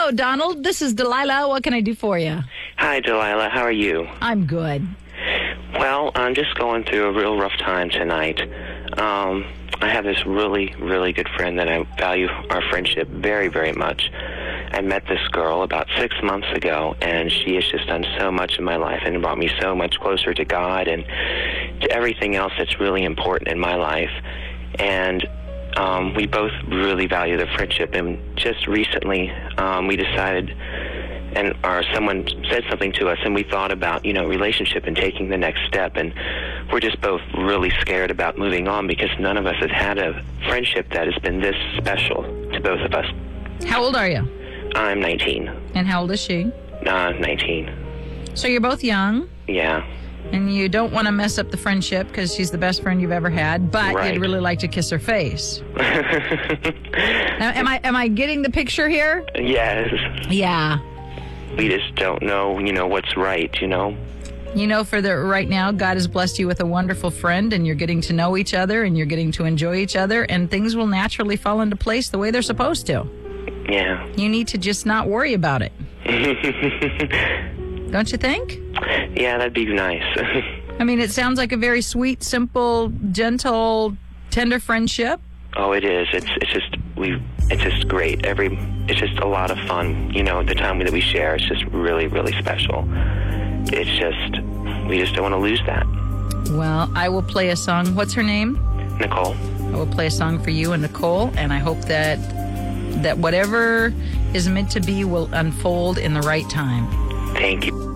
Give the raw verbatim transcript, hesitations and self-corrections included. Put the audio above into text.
Hello, Donald. This is Delilah. What can I do for you? Hi, Delilah. How are you? I'm good. Well, I'm just going through a real rough time tonight. Um, I have this really, really good friend that I value our friendship very, very much. I met this girl about six months ago, and she has just done so much in my life and brought me so much closer to God and to everything else that's really important in my life. And um, we both really value the friendship. And just recently, um, we decided, and or someone said something to us, and we thought about, you know, relationship and taking the next step. And we're just both really scared about moving on because none of us has had a friendship that has been this special to both of us. How old are you? I'm nineteen. And how old is she? Uh, nineteen. So you're both young. Yeah. And you don't want to mess up the friendship because she's the best friend you've ever had, but Right. you'd really like to kiss her face. Now, am I am I getting the picture here? Yes. Yeah. We just don't know, you know, what's right, you know? You know, for the right now, God has blessed you with a wonderful friend, and you're getting to know each other, and you're getting to enjoy each other, and things will naturally fall into place the way they're supposed to. Yeah. You need to just not worry about it. Don't you think? Yeah, that'd be nice. I mean, it sounds like a very sweet, simple, gentle, tender friendship. Oh, it is. It's it's just we. It's just great. Every. It's just a lot of fun. You know, the time that we share. It's just really, really special. It's just we just don't want to lose that. Well, I will play a song. What's her name? Nicole. I will play a song for you and Nicole, and I hope that that whatever is meant to be will unfold in the right time. Thank you.